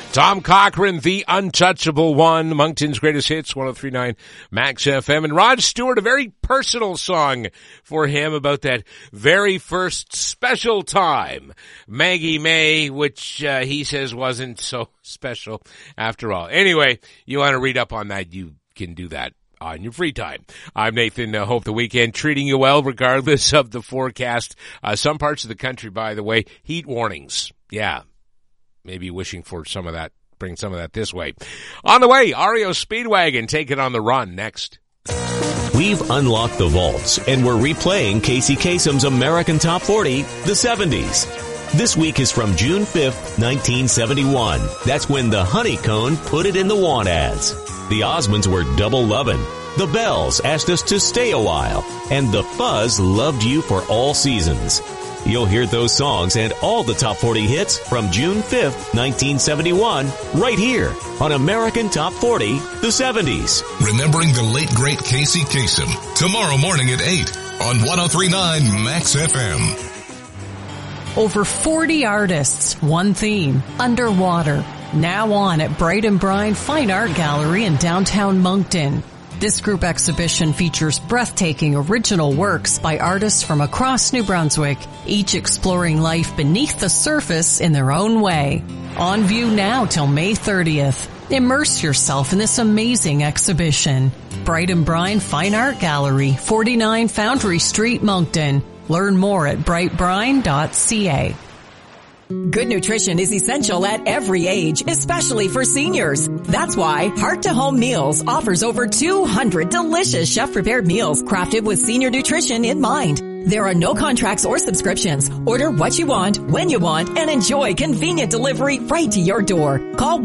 Tom Cochrane, the untouchable one, Moncton's greatest hits, 103.9 Max FM. And Rod Stewart, a very personal song for him about that very first special time, Maggie May, which he says wasn't so special after all. Anyway, you want to read up on that, you can do that on your free time. I'm Nathan. Hope the weekend treating you well regardless of the forecast. Some parts of the country, by the way, heat warnings. Yeah. Maybe wishing for some of that, bring some of that this way. On the way, REO Speedwagon, take it on the run next. We've unlocked the vaults, and we're replaying Casey Kasem's American Top 40, the 70s. This week is from June 5th, 1971. That's when the Honeycomb put it in the want ads. The Osmonds were double lovin'. The Bells asked us to stay a while, and the Fuzz loved you for all seasons. You'll hear those songs and all the top 40 hits from June 5th, 1971, right here on American Top 40, the 70s. Remembering the late, great Casey Kasem, tomorrow morning at 8 on 103.9 Max FM. Over 40 artists, one theme, underwater. Now on at Bright and Brine Fine Art Gallery in downtown Moncton. This group exhibition features breathtaking original works by artists from across New Brunswick, each exploring life beneath the surface in their own way. On view now till May 30th. Immerse yourself in this amazing exhibition. Bright and Brine Fine Art Gallery, 49 Foundry Street, Moncton. Learn more at brightbrine.ca. Good nutrition is essential at every age, especially for seniors. That's why Heart to Home Meals offers over 200 delicious chef-prepared meals crafted with senior nutrition in mind. There are no contracts or subscriptions. Order what you want, when you want, and enjoy convenient delivery right to your door. Call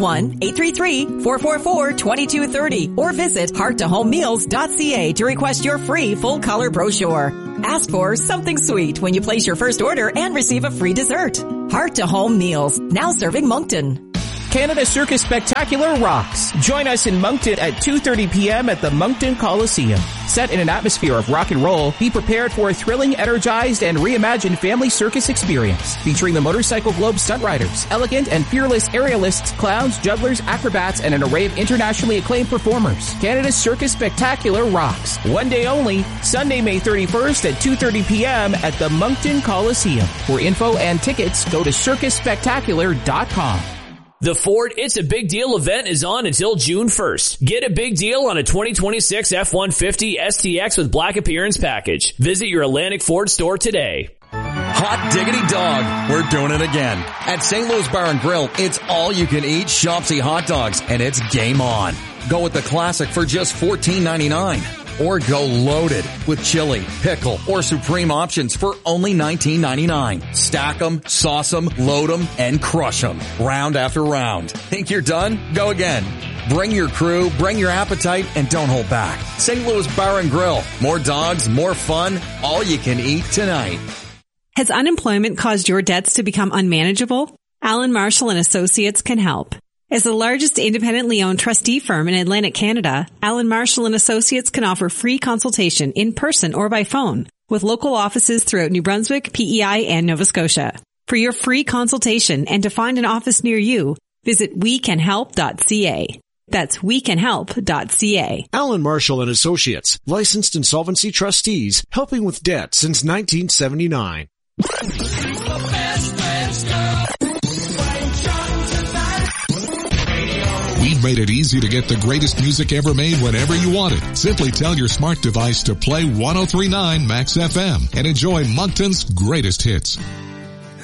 1-833-444-2230 or visit hearttohomemeals.ca to request your free full-color brochure. Ask for something sweet when you place your first order and receive a free dessert. Heart to Home Meals, now serving Moncton. Canada Circus Spectacular rocks. Join us in Moncton at 2:30 p.m. at the Moncton Coliseum. Set in an atmosphere of rock and roll, be prepared for a thrilling, energized, and reimagined family circus experience. Featuring the Motorcycle Globe stunt riders, elegant and fearless aerialists, clowns, jugglers, acrobats, and an array of internationally acclaimed performers. Canada Circus Spectacular rocks. One day only, Sunday, May 31st at 2:30 p.m. at the Moncton Coliseum. For info and tickets, go to circusspectacular.com. The Ford It's a Big Deal event is on until June 1st. Get a big deal on a 2026 F-150 STX with black appearance package. Visit your Atlantic Ford store today. Hot diggity dog. We're doing it again. At St. Louis Bar and Grill, it's all you can eat Shopsy hot dogs, and it's game on. Go with the classic for just $14.99. Or go loaded with chili, pickle, or supreme options for only $19.99. Stack them, sauce them, load them, and crush them. Round after round. Think you're done? Go again. Bring your crew, bring your appetite, and don't hold back. St. Louis Bar and Grill. More dogs, more fun, all you can eat tonight. Has unemployment caused your debts to become unmanageable? Alan Marshall and Associates can help. As the largest independently owned trustee firm in Atlantic Canada, Alan Marshall and Associates can offer free consultation in person or by phone with local offices throughout New Brunswick, PEI, and Nova Scotia. For your free consultation and to find an office near you, visit wecanhelp.ca. That's wecanhelp.ca. Alan Marshall and Associates, licensed insolvency trustees, helping with debt since 1979. We've made it easy to get the greatest music ever made whenever you want it. Simply tell your smart device to play 103.9 Max FM and enjoy Moncton's greatest hits.